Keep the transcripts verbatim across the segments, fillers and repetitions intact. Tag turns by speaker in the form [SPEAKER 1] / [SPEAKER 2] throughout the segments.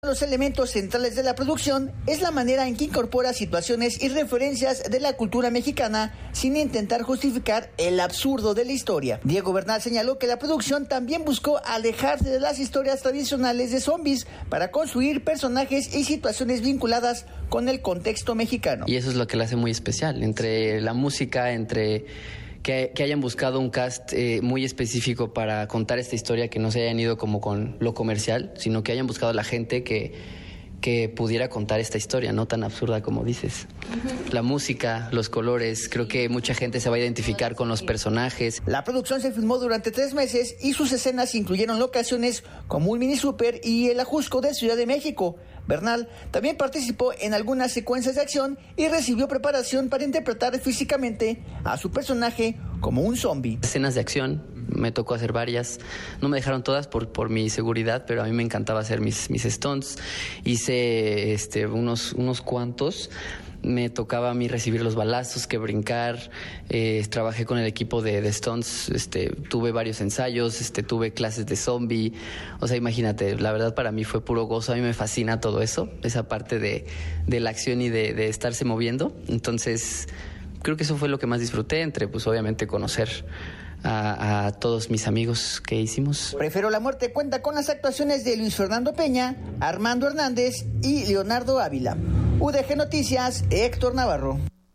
[SPEAKER 1] Los elementos centrales de la producción es la manera en que incorpora situaciones y referencias de la cultura mexicana sin intentar justificar el absurdo de la historia. Diego Bernal señaló que la producción también buscó alejarse de las historias tradicionales de zombies para construir personajes y situaciones vinculadas con el contexto mexicano.
[SPEAKER 2] Y eso es lo que la hace muy especial, entre la música, entre... Que, que hayan buscado un cast eh, muy específico para contar esta historia, que no se hayan ido como con lo comercial, sino que hayan buscado a la gente que, que pudiera contar esta historia, no tan absurda como dices. Uh-huh. La música, los colores, creo que mucha gente se va a identificar con los personajes.
[SPEAKER 1] La producción se filmó durante tres meses y sus escenas incluyeron locaciones como un mini súper y el Ajusco de Ciudad de México. Bernal también participó en algunas secuencias de acción y recibió preparación para interpretar físicamente a su personaje como un zombie.
[SPEAKER 2] Escenas de acción, me tocó hacer varias, no me dejaron todas por, por mi seguridad, pero a mí me encantaba hacer mis, mis stunts. Hice este, unos, unos cuantos. Me tocaba a mí recibir los balazos, que brincar, eh, trabajé con el equipo de, de stunts, este, tuve varios ensayos, este, tuve clases de zombie, o sea, imagínate, la verdad para mí fue puro gozo, a mí me fascina todo eso, esa parte de, de la acción y de, de estarse moviendo, entonces creo que eso fue lo que más disfruté, entre pues obviamente conocer A, a todos mis amigos que hicimos.
[SPEAKER 1] Prefiero la muerte cuenta con las actuaciones de Luis Fernando Peña, Armando Hernández y Leonardo Ávila. U D G Noticias, Héctor Navarro.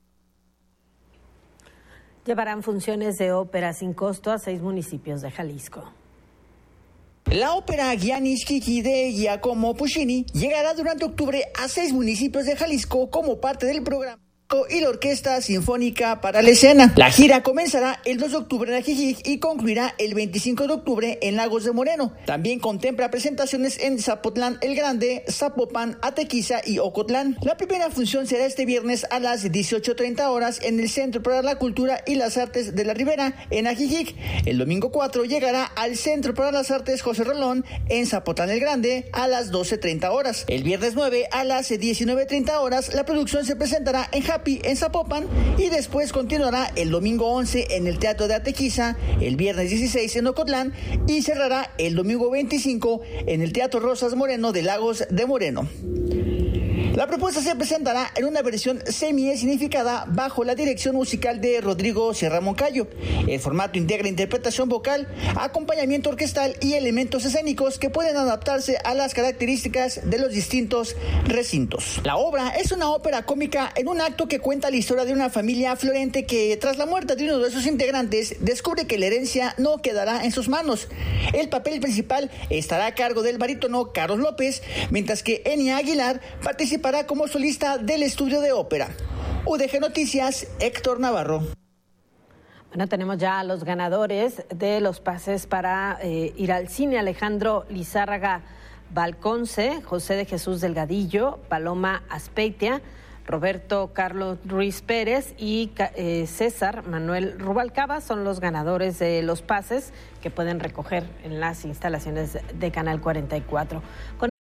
[SPEAKER 3] Llevarán funciones de ópera sin costo a seis municipios de Jalisco.
[SPEAKER 1] La ópera Giannis Kiki de Giacomo Puccini llegará durante octubre a seis municipios de Jalisco como parte del programa y la Orquesta Sinfónica para la Escena. La gira comenzará el dos de octubre en Ajijic y concluirá el veinticinco de octubre en Lagos de Moreno. También contempla presentaciones en Zapotlán el Grande, Zapopan, Atequiza y Ocotlán. La primera función será este viernes a las dieciocho treinta horas en el Centro para la Cultura y las Artes de la Ribera en Ajijic. El domingo cuatro llegará al Centro para las Artes José Rolón en Zapotlán el Grande a las doce treinta horas. El viernes nueve a las diecinueve treinta horas la producción se presentará en en Zapopan y después continuará el domingo once en el Teatro de Atequiza, el viernes dieciséis en Ocotlán y cerrará el domingo veinticinco en el Teatro Rosas Moreno de Lagos de Moreno. La propuesta se presentará en una versión semi-escenificada bajo la dirección musical de Rodrigo Sierra Moncayo. El formato integra interpretación vocal, acompañamiento orquestal y elementos escénicos que pueden adaptarse a las características de los distintos recintos. La obra es una ópera cómica en un acto que cuenta la historia de una familia florente que, tras la muerte de uno de sus integrantes, descubre que la herencia no quedará en sus manos. El papel principal estará a cargo del barítono Carlos López, mientras que Enia Aguilar participa como solista del estudio de ópera. U D G Noticias, Héctor Navarro.
[SPEAKER 3] Bueno, tenemos ya a los ganadores de los pases para eh, ir al cine. Alejandro Lizárraga Balconce, José de Jesús Delgadillo, Paloma Aspeitia, Roberto Carlos Ruiz Pérez y eh, César Manuel Rubalcaba son los ganadores de los pases que pueden recoger en las instalaciones de Canal cuarenta y cuatro. Con